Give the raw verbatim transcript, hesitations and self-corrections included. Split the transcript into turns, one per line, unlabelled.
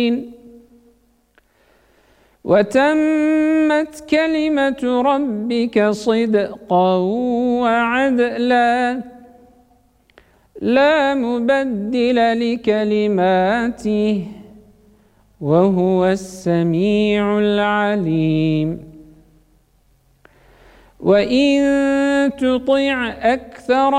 وتمت كلمة ربك صدقا وعدلا لا مبدل لكلماته وهو السميع العليم. وإن تطع أكثر